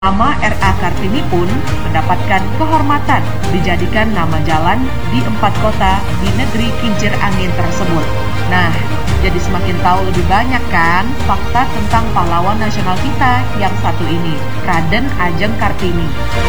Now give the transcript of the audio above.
Nama R.A. Kartini pun mendapatkan kehormatan dijadikan nama jalan di 4 kota di negeri kincir angin tersebut. Nah, jadi semakin tahu lebih banyak kan fakta tentang pahlawan nasional kita yang satu ini, Raden Ajeng Kartini.